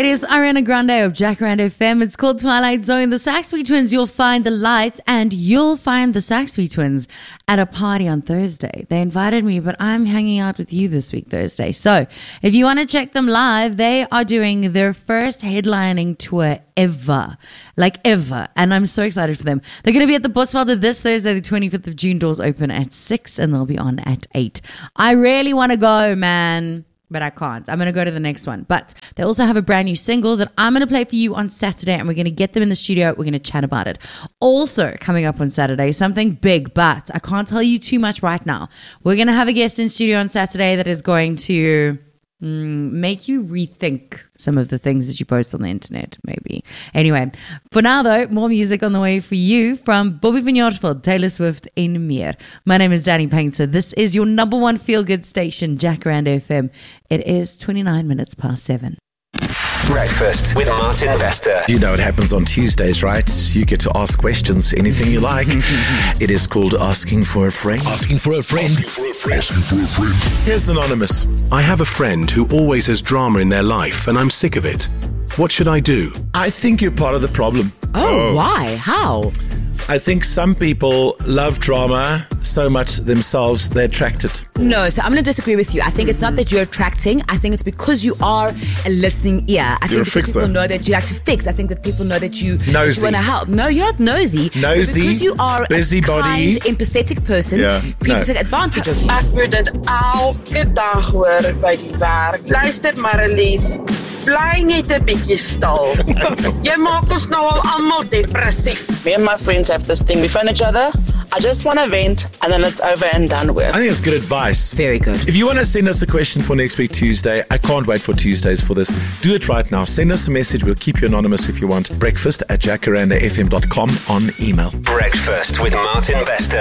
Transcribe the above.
is Ariana Grande of Jacaranda FM. It's called Twilight Zone. The Saxby Twins, you'll find the light, and you'll find the Saxby Twins at a party on Thursday. They invited me, but I'm hanging out with you this week, Thursday. So if you want to check them live, they are doing their first headlining tour ever. And I'm so excited for them. They're going to be at the Bosvelder this Thursday, the 25th of June. Doors open at 6 and they'll be on at 8. I really want to go, man, but I can't. I'm going to go to the next one. But they also have a brand new single that I'm going to play for you on Saturday, and we're going to get them in the studio. We're going to chat about it. Also coming up on Saturday, something big, but I can't tell you too much right now. We're going to have a guest in studio on Saturday that is going to make you rethink some of the things that you post on the internet, maybe. Anyway, for now though, more music on the way for you from Bobby van Jaarsveld, Taylor Swift en meer. My name is Danny Painter. This is your number one feel-good station, Jacaranda FM. It is 29 minutes past 7. Breakfast with Martin Bester. You know what happens on Tuesdays, right? You get to ask questions, anything you like. It is called Asking for a Friend. Asking for a friend. Here's Anonymous. I have a friend who always has drama in their life and I'm sick of it. What should I do? I think you're part of the problem. Oh, why? How? I think some people love drama so much themselves, they attract it. No, so I'm going to disagree with you. I think it's not that you're attracting. I think it's because you are a listening ear. I You're a think because fixer. people know that you like to fix. I think that people know that you Nosy. want to help. No, you're not nosy. Nosy, Because you are busybody. a kind, empathetic person. Yeah, People no. take advantage of you. Ek moet dit elke dag hoor by die werk. Luister Marlies, bly net 'n bietjie stil. Jy maak ons nou al almal depressief. Me and my friends have this thing. We phone each other. I just want to vent and then it's over and done with. I think it's good advice. Very good. If you want to send us a question for next week Tuesday, I can't wait for Tuesdays for this. Do it right now. Send us a message. We'll keep you anonymous if you want. Breakfast@jacarandafm.com on email. Breakfast with Martin Bester.